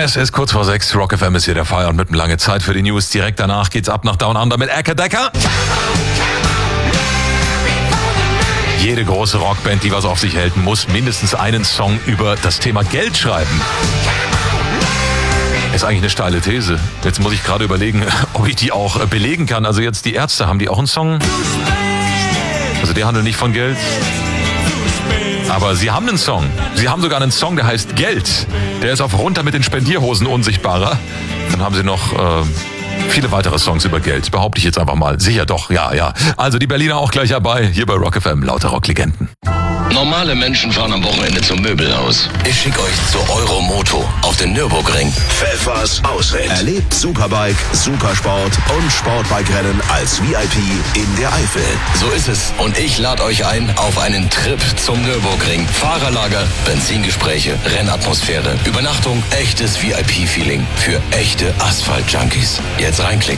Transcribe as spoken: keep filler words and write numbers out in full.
Es ist kurz vor sechs, Rock F M ist hier der Feierabend mit lange Zeit für die News. Direkt danach geht's ab nach Down Under mit Ecke Decker. Jede große Rockband, die was auf sich hält, muss mindestens einen Song über das Thema Geld schreiben. Ist eigentlich eine steile These. Jetzt muss ich gerade überlegen, ob ich die auch belegen kann. Also jetzt die Ärzte, haben die auch einen Song? Also die handeln nicht von Geld. Aber sie haben einen Song. Sie haben sogar einen Song, der heißt Geld. Der ist auf Runter mit den Spendierhosen unsichtbarer. Dann haben sie noch äh, viele weitere Songs über Geld. Behaupte ich jetzt einfach mal. Sicher doch, ja, ja. Also die Berliner auch gleich dabei. Hier bei Rock F M, lauter Rocklegenden. Normale Menschen fahren am Wochenende zum Möbelhaus. Ich schicke euch zu Euromoto auf den Nürburgring. Pfeffers Ausritt. Erlebt Superbike, Supersport und Sportbike-Rennen als V I P in der Eifel. So ist es. Und ich lade euch ein auf einen Trip zum Nürburgring. Fahrerlager, Benzingespräche, Rennatmosphäre, Übernachtung, echtes V I P-Feeling für echte Asphalt-Junkies. Jetzt reinklicken.